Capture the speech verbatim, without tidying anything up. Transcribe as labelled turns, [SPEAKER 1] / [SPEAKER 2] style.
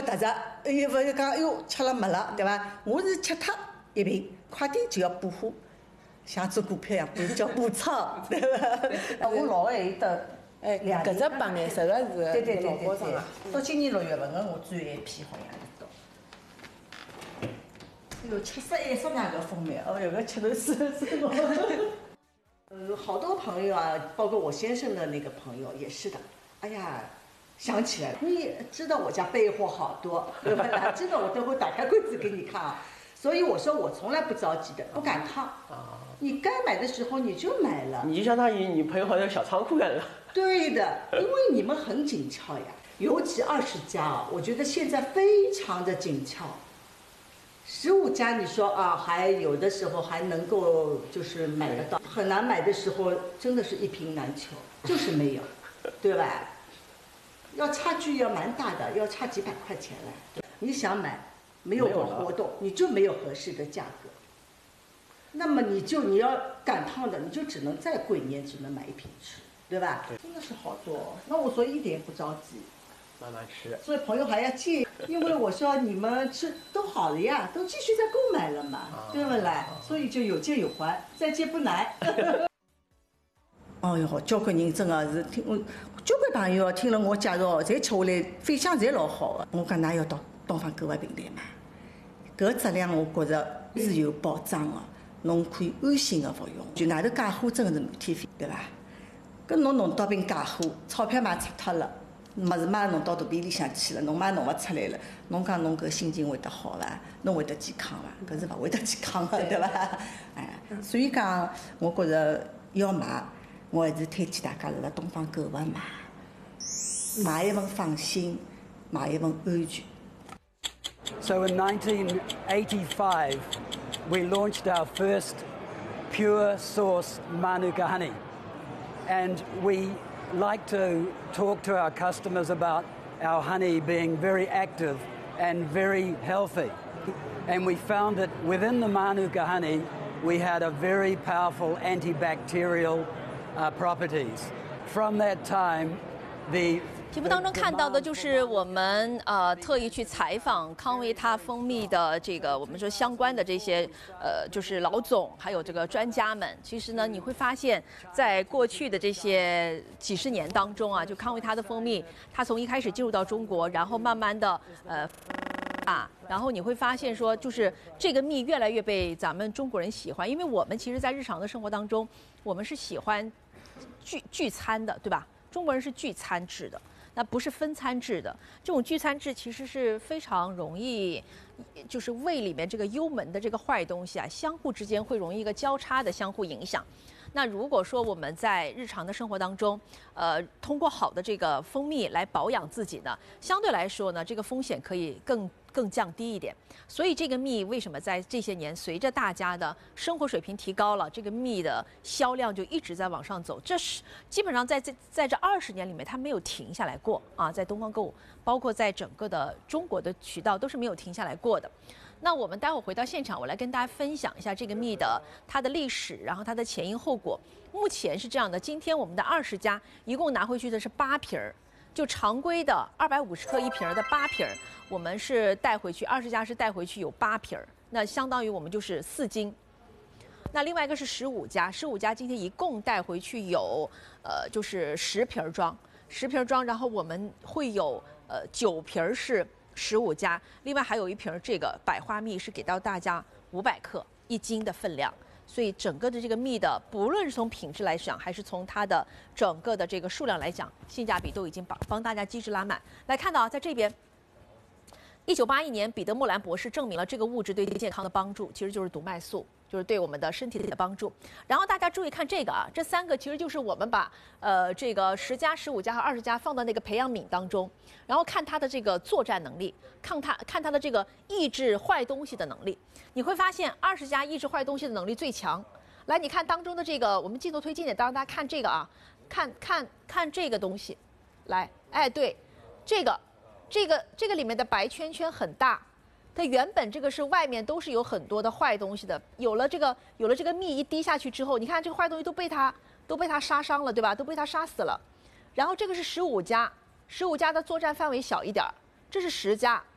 [SPEAKER 1] 特色，又勿是讲哎哟吃了没了，对伐？我是吃脱一瓶，快点就要补货，像做股票一样，补叫补仓，对伐？我老还有得。
[SPEAKER 2] 哎，搿只白颜色的是
[SPEAKER 1] 对对对
[SPEAKER 2] 老包
[SPEAKER 1] 对
[SPEAKER 2] 装啊。
[SPEAKER 1] 到今年六月份个我最后一批好像是到。哎呦，七十一色那个蜂蜜，哦哟，个吃头是是我。呃，好多朋友啊，包括我先生的那个朋友也是的。哎呀，想起来了，你知道我家备货好多，对吧？哪知道我都会打开柜子给你看啊。所以我说我从来不着急的，不赶趟。啊。你该买的时候你就买了。
[SPEAKER 3] 你就相当于你朋友好像小仓库干了。
[SPEAKER 1] 对的，因为你们很紧俏呀，尤其二十家啊，我觉得现在非常的紧俏。十五家你说啊，还有的时候还能够就是买得到，很难买的时候真的是一瓶难求，就是没有，对吧？要差距要蛮大的，要差几百块钱来。你想买，没有活动，你就没有合适的价格。那么你就你要赶趟的，你就只能再贵你也只能买一瓶吃，对吧？对，真的是好多。那我所以一点也不着急，
[SPEAKER 3] 慢慢吃。
[SPEAKER 1] 所以朋友还要借，因为我说你们吃都好了呀，都继续在购买了嘛，啊、对不啦？啊、所以就有借有还，再借不难。哦哟，交关人真的是听我，交关朋友听了我介绍，侪吃下来反响侪老好的。我讲㑚要到东方购物平台买，搿质量我觉着是有保障的。侬可以安心的服用，就外头假货真的是满天飞，对伐？搿侬弄到瓶假货，钞票嘛出脱了，物事嘛弄到肚皮里向去了，侬嘛弄勿出来了，侬讲侬搿心情会得好伐？侬会得健康伐？搿是勿会得健康的，对伐？哎，所以讲，我觉着要买，我还是推荐大家辣辣东方购物买，买一份放心，买一份安全。
[SPEAKER 4] So in nineteen eighty-five. We launched our first pure source Manuka honey, and we like to talk to our customers about our honey being very active and very healthy. And we found that within the Manuka honey, we had a very powerful antibacterial uh, properties. From that time, the
[SPEAKER 5] 题目当中看到的就是我们呃特意去采访康维他蜂蜜的这个我们说相关的这些呃就是老总还有这个专家们。其实呢，你会发现在过去的这些几十年当中啊，就康维他的蜂蜜，它从一开始进入到中国，然后慢慢的呃啊，然后你会发现说，就是这个蜜越来越被咱们中国人喜欢，因为我们其实在日常的生活当中，我们是喜欢聚聚餐的，对吧？中国人是聚餐制的。那不是分餐制的，这种聚餐制其实是非常容易，就是胃里面这个幽门的这个坏东西啊，相互之间会容易一个交叉的相互影响。那如果说我们在日常的生活当中，呃，通过好的这个蜂蜜来保养自己呢，相对来说呢，这个风险可以更更降低一点。所以这个蜜为什么在这些年随着大家的生活水平提高了，这个蜜的销量就一直在往上走？这是基本上在这在这二十年里面，它没有停下来过啊，在东方购物，包括在整个的中国的渠道都是没有停下来过的。那我们待会儿回到现场，我来跟大家分享一下这个蜜的它的历史，然后它的前因后果。目前是这样的，今天我们的二十家一共拿回去的是八瓶儿，就常规的二百五十克一瓶的八瓶儿，我们是带回去，二十家是带回去有八瓶儿，那相当于我们就是四斤。那另外一个是十五家，十五家今天一共带回去有呃就是十瓶装，十瓶装，然后我们会有呃九瓶是。十五家，另外还有一瓶这个百花蜜是给到大家五百克一斤的分量，所以整个的这个蜜的，不论是从品质来讲，还是从它的整个的这个数量来讲，性价比都已经帮帮大家机制拉满。来看到啊，在这边，一九八一年，彼得莫兰博士证明了这个物质对健康的帮助，其实就是毒麦素。就是对我们的身体的帮助。然后大家注意看这个啊，这三个其实就是我们把呃这个十加、十五加和二十加放到那个培养皿当中，然后看它的这个作战能力，看它看它的这个抑制坏东西的能力。你会发现二十加抑制坏东西的能力最强。来，你看当中的这个，我们镜头推近点，让大家看这个啊，看看看这个东西。来，哎，对，这个这个这个里面的白圈圈很大。它原本这个是外面都是有很多的坏东西的，有了这个有了这个蜜一滴下去之后，你看这个坏东西都被它都被它杀伤了，对吧？都被它杀死了。然后这个是十五加，十五加的作战范围小一点，这是十加，